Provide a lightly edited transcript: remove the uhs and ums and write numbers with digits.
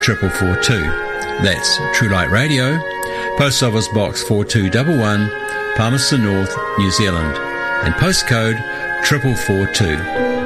4442. That's True Light Radio, Post Office Box 4211, Palmerston North, New Zealand, and postcode 4442.